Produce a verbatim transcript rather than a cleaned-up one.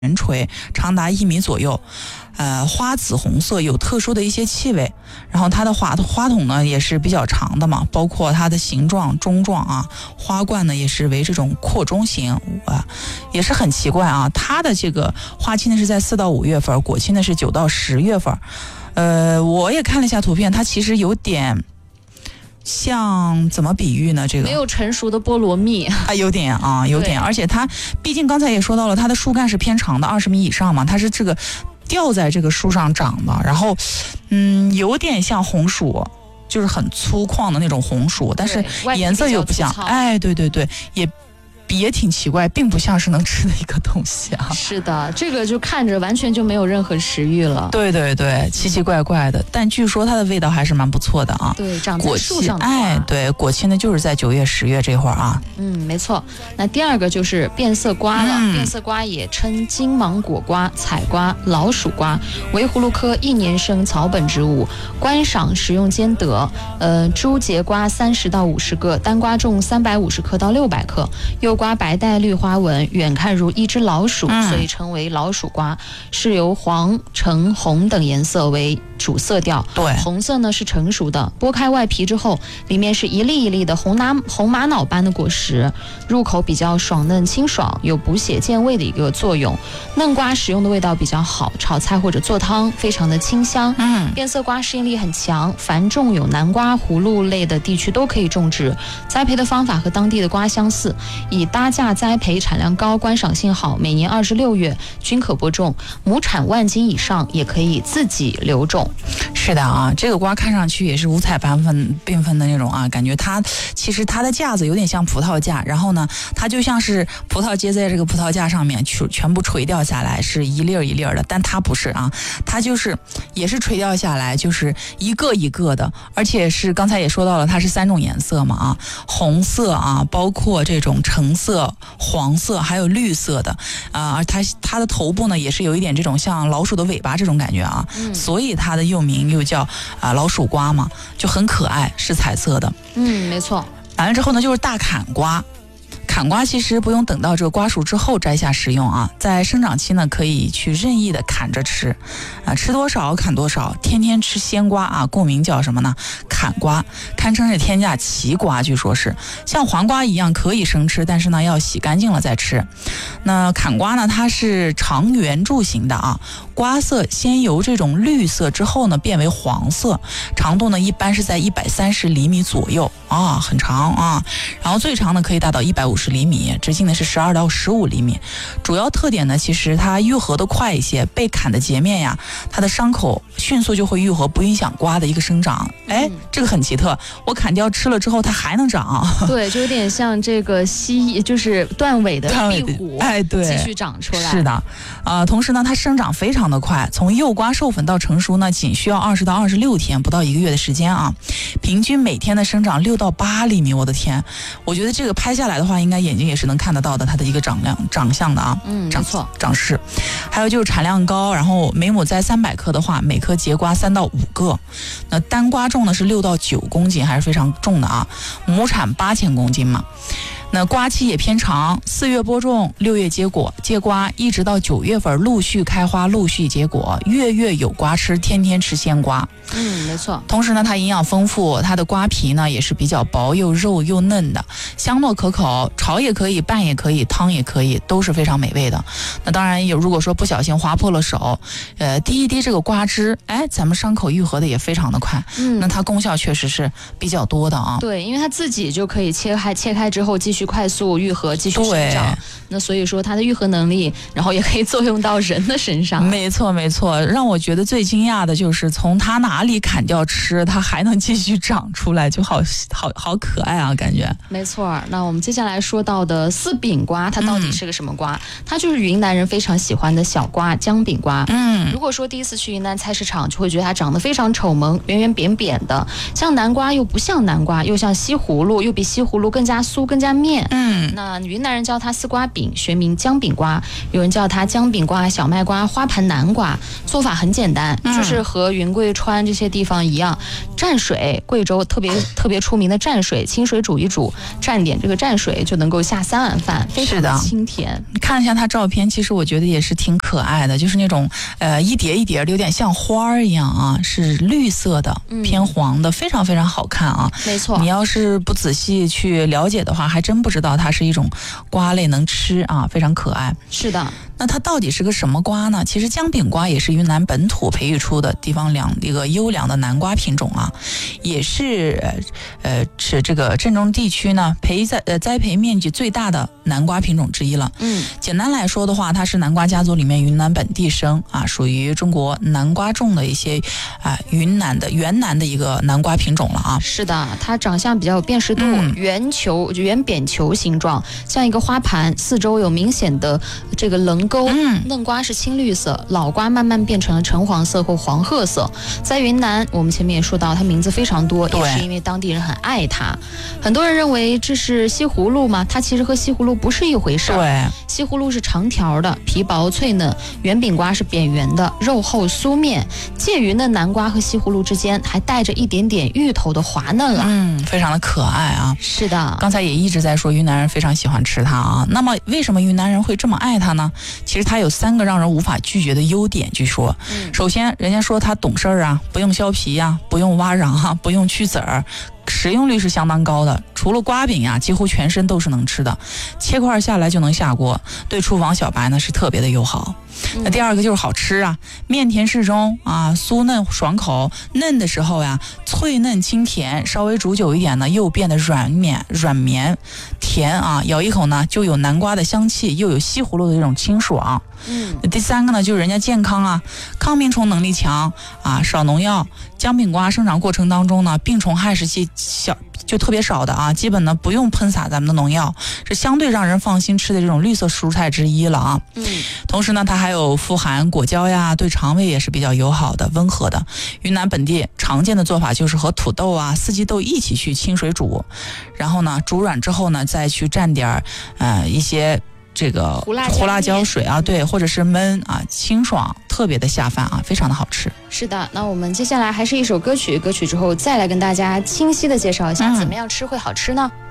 圆锤，长达一米左右，呃，花紫红色，有特殊的一些气味。然后它的花花筒呢也是比较长的嘛，包括它的形状中状啊，花冠呢也是为这种扩中型啊，也是很奇怪啊。它的这个花期呢是在四到五月份，果期呢是九到十月份。呃，我也看了一下图片，它其实有点。像怎么比喻呢？这个没有成熟的菠萝蜜啊，有点啊，有点，而且它毕竟刚才也说到了，它的树干是偏长的，二十米以上嘛，它是这个吊在这个树上长的，然后嗯，有点像红薯，就是很粗犷的那种红薯，但是颜色又不像，哎，对对对，也。也挺奇怪，并不像是能吃的一个东西啊。 是的，这个就看着完全就没有任何食欲了。 对对对，奇奇怪怪的，但据说它的味道还是蛮不错的啊。 对，长在树上的。 哎，对，果期呢就是在九月、十月这会儿啊。 嗯，没错。那第二个就是变色瓜了。嗯、变色瓜也称金芒果瓜、彩瓜、老鼠瓜，为葫芦科一年生草本植物，观赏食用兼得。呃，株节瓜三十到五十个，单瓜重三百五十克到六百克，幼瓜白带绿花纹，远看如一只老鼠，嗯、所以称为老鼠瓜。是由黄、橙、红等颜色为主色调。 对， 红色呢是成熟的，剥开外皮之后，里面是一粒一粒的红拿红玛瑙般的果实，入口比较爽嫩清爽，有补血健胃的一个作用。嫩瓜食用的味道比较好，炒菜或者做汤非常的清香。嗯，变色瓜适应力很强，凡种有南瓜、葫芦类的地区都可以种植。栽培的方法和当地的瓜相似，以搭架栽培，产量高，观赏性好，每年二至六月均可播种，亩产万斤以上也可以自己留种。 是的啊，这个瓜看上去也是五彩斑纷缤纷的那种啊，感觉它其实它的架子有点像葡萄架，然后呢，它就像是葡萄结在这个葡萄架上面，全全部垂掉下来，是一粒儿一粒儿的，但它不是啊，它就是也是垂掉下来，就是一个一个的，而且是刚才也说到了，它是三种颜色嘛啊，红色啊，包括这种橙色、黄色，还有绿色的啊，而它它的头部呢也是有一点这种像老鼠的尾巴这种感觉啊，嗯、所以它的又名又叫啊老鼠瓜嘛，就很可爱，是彩色的。 嗯，没错。 完了之后呢，就是大砍瓜。砍瓜其实不用等到这个瓜熟之后摘下食用啊，在生长期呢可以去任意的砍着吃，啊吃多少砍多少，天天吃鲜瓜啊，故名叫什么呢？砍瓜，堪称是天价奇瓜，据说是像黄瓜一样可以生吃，但是呢要洗干净了再吃。那砍瓜呢，它是长圆柱形的啊，瓜色先由这种绿色之后呢变为黄色，长度呢一般是在一百三十厘米左右啊，很长啊，然后最长呢可以达到一百五十厘米，直径呢是十二到十五厘米。主要特点呢，其实它愈合的快一些，被砍的截面呀，它的伤口迅速就会愈合，不影响瓜的一个生长。哎、嗯，这个很奇特，我砍掉吃了之后，它还能长。 对，就有点像这个蜥，就是断尾的壁虎， 哎，对， 继续长出来。 是的，呃，同时呢，它生长非常的快，从幼瓜授粉到成熟呢，仅需要二十到二十六天，不到一个月的时间啊。平均每天的生长六到八厘米，我的天！我觉得这个拍下来的话，应该眼睛也是能看得到的，它的一个长量、长相的啊， 嗯，没错， 长势。还有就是产量高，然后每亩栽三百克的话，每颗结瓜三到五个。那单瓜重呢是六到九公斤，还是非常重的啊，亩产八千公斤嘛。那瓜期也偏长，四月播种，六月结果，结瓜一直到九月份陆续开花，陆续结果，月月有瓜吃，天天吃鲜瓜。 嗯，没错。 同时呢，它营养丰富，它的瓜皮呢也是比较薄又肉又嫩的，香糯可口，炒也可以，拌也可以，汤也可以，都是非常美味的。那当然有，如果说不小心划破了手，呃，滴一滴这个瓜汁，哎，咱们伤口愈合的也非常的快。嗯，那它功效确实是比较多的啊。 对，因为它自己就可以切开，切开之后继续快速愈合，继续生长。那所以说它的愈合能力，然后也可以作用到人的身上。 没错没错，让我觉得最惊讶的就是从它哪里砍掉吃，它还能继续长出来，就好好好可爱啊，感觉。 没错。那我们接下来说到的四柄瓜，它到底是个什么瓜？嗯、它就是云南人非常喜欢的小瓜，姜饼瓜。嗯，如果说第一次去云南菜市场，就会觉得它长得非常丑萌，圆圆扁扁的，像南瓜又不像南瓜，又像西葫芦，又比西葫芦更加酥更加面。 面。 嗯， 那云南人叫它丝瓜饼，学名姜饼瓜，有人叫它姜饼瓜、小麦瓜、花盘南瓜。做法很简单， 嗯、 就是和云贵川这些地方一样，蘸水，贵州特别特别出名的蘸水，清水煮一煮，蘸点这个蘸水就能够下三碗饭，非常的清甜。 你看一下它照片，其实我觉得也是挺可爱的，就是那种呃一叠一叠的，有点像花儿一样啊，是绿色的，偏黄的，嗯、非常非常好看啊。 没错， 你要是不仔细去了解的话，还真不知道它是一种瓜类能吃啊，非常可爱。 是的。 那它到底是个什么瓜呢？其实姜饼瓜也是云南本土培育出的地方两一个优良的南瓜品种啊，也是呃是这个镇中地区呢培栽呃栽培面积最大的南瓜品种之一了。 嗯， 简单来说的话，它是南瓜家族里面云南本地生啊，属于中国南瓜种的一些啊、呃、云南的原南的一个南瓜品种了啊。 是的，它长相比较有辨识度， 嗯、 圆球圆扁球形状，像一个花盘，四周有明显的这个棱沟。 嗯， 嫩瓜是青绿色，老瓜慢慢变成了橙黄色或黄褐色。在云南，我们前面也说到，它名字非常多，也是因为当地人很爱它。很多人认为这是西葫芦嘛，它其实和西葫芦不是一回事。 对， 西葫芦是长条的，皮薄脆嫩；圆饼瓜是扁圆的，肉厚酥面。介于嫩南瓜和西葫芦之间，还带着一点点芋头的滑嫩啊。 嗯，非常的可爱啊。 是的， 刚才也一直在说云南人非常喜欢吃它啊。那么为什么云南人会这么爱它呢？其实它有三个让人无法拒绝的优点。据说， 嗯、 首先人家说它懂事儿啊，不用削皮呀、啊，不用挖瓤啊，不用去籽儿。食用率是相当高的，除了瓜饼呀、啊，几乎全身都是能吃的，切块下来就能下锅，对厨房小白呢是特别的友好。那第二个就是好吃啊，面甜适中啊，酥嫩爽口，嫩的时候呀脆嫩清甜，稍微煮久一点呢又变得软绵软绵甜啊，咬一口呢就有南瓜的香气，又有西葫芦的这种清爽。 嗯， 第三个呢就是人家健康啊，抗病虫能力强啊，少农药。姜饼瓜生长过程当中呢，病虫害是些小就特别少的啊，基本呢不用喷洒咱们的农药，是相对让人放心吃的这种绿色蔬菜之一了啊。 嗯， 同时呢，它还有富含果胶呀，对肠胃也是比较友好的、温和的。云南本地常见的做法就是和土豆啊、四季豆一起去清水煮，然后呢煮软之后呢，再去蘸点呃一些。这个胡辣胡辣椒水啊，对，或者是焖啊，清爽，特别的下饭啊，非常的好吃。 是的，那我们接下来还是一首歌曲，歌曲之后再来跟大家清晰的介绍一下，怎么样吃会好吃呢？嗯